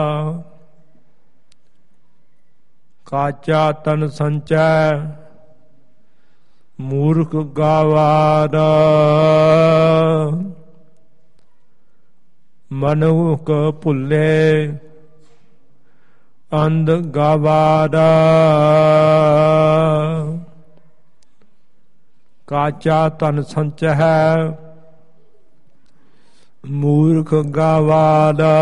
ਕਾਚਾ ਤਨ ਸੰਚੈ ਮੂਰਖ ਗਾਵਾਰਾ। ਮਨੁਖ ਭੁੱਲੇ ਅੰਧ ਗਾਵਾਰਾ। ਕਾਚਾ ਤਨ ਸੰਚੈ ਮੂਰਖ ਗਾਵਾਰਾ।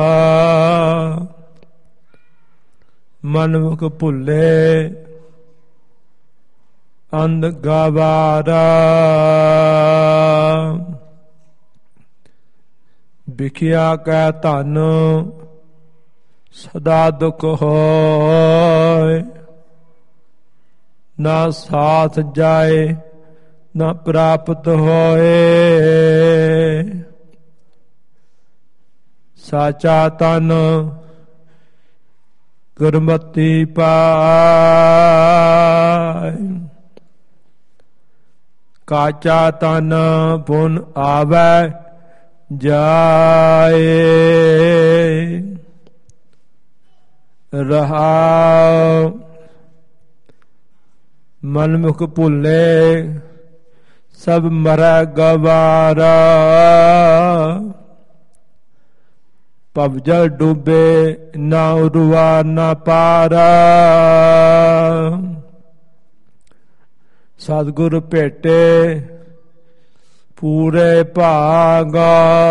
ਮਨੁਖ ਭੁੱਲੇ ਅੰਧ ਗਾਵਾਰਾ। ਵਿਖਿਆ ਕੈ ਧਨ ਸਦਾ ਦੁਖ ਹੋਇ। ਨਾ ਸਾਥ ਜਾਏ ਨਾ ਪ੍ਰਾਪਤ ਹੋਏ। ਸਾਚਾ ਤਨ ਗੁਰਮਤਿ ਪਾਇ। ਕਾਚਾ ਤਨ ਪੁਨ ਆਵੈ ਜਾਏ। ਰਹਾਉ ਮਨਮੁਖ ਭੁੱਲੇ ਸਭ ਮਰੈ ਗਵਾਰਾ। ਭਵਜਲ ਡੂਬੇ ਨਾ ਉਰਵਾ ਨਾ ਪਾਰਾ। ਸਤਿਗੁਰ ਭੇਟੇ ਪੂਰੇ ਭਾਗਾ।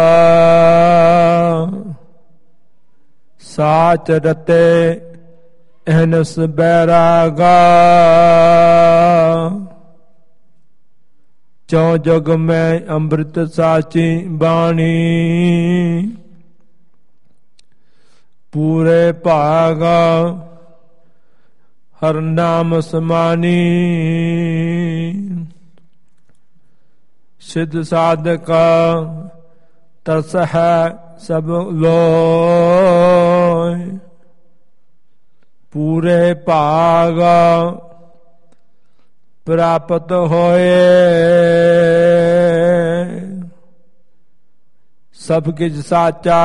ਸਾਚ ਰਤੇ ਅਹਨਸ ਬੈਰਾਗਾ। ਚੌ ਜਗ ਮੈਂ ਅੰਮ੍ਰਿਤ ਸਾਚੀ ਬਾਣੀ। ਪੂਰੇ ਭਾਗਾ ਹਰ ਨਾਮ ਸਮਾਨੀ। ਸਿੱਧ ਸਾਧਕ ਤਰਸ ਹੈ ਸਭ ਲੋਇ। ਪੂਰੇ ਭਾਗਾ ਪ੍ਰਾਪਤ ਹੋਏ। ਸਭ ਕਿਛ ਸਾਚਾ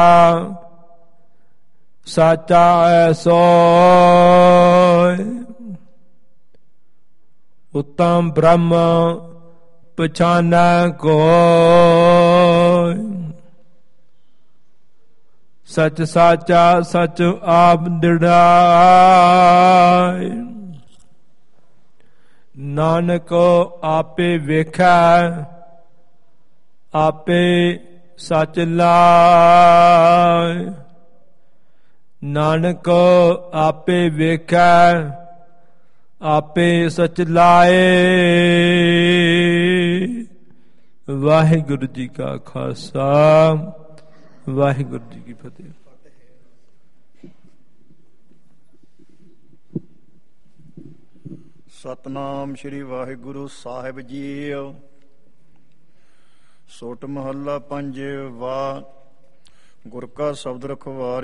ਸਾਚਾ ਐਸੋ। ਉੱਤਮ ਬ੍ਰਹਮ ਪਛਾਨੈ ਕੋਈ। ਸਚ ਸਾਚਾ ਸਚ ਆਪ ਦ੍ਰਿੜਾਇ। ਨਾਨਕ ਆਪੇ ਵੇਖੈ ਆਪੇ ਸਚ ਲਾਇ। ਨਾਨਕ ਆਪੇ ਵੇਖੈ ਆਪੇ ਸਚ ਲਾਏ। ਵਾਹਿਗੁਰੂ ਜੀ ਕਾ ਖਾਲਸਾ ਵਾਹਿਗੁਰੂ ਜੀ ਕੀ ਫਤਿਹ। ਸਤਨਾਮ ਸ੍ਰੀ ਵਾਹਿਗੁਰੂ ਸਾਹਿਬ ਜੀ। ਸੋਟ ਮਹੱਲਾ ਪੰਜਵਾ। ਗੁਰ ਕਾ ਸ਼ਬਦ ਰਖਵਾਰੇ